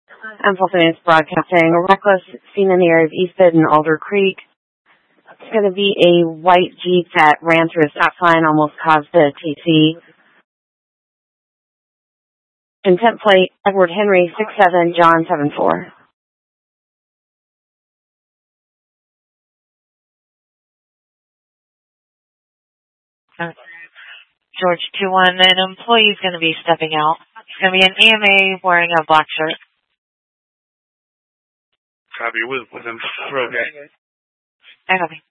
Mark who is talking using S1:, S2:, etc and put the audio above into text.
S1: Impulse News Broadcasting. A reckless seen in the area of East Bend and Alder Creek. It's going to be a white Jeep that ran through a stop sign, almost caused a TC. Intent plate, Edward Henry, 67, John 74.
S2: George 2-1, an employee is going to be stepping out. It's going to be an EMA wearing a black shirt.
S3: Copy with him. Okay.
S2: I copy.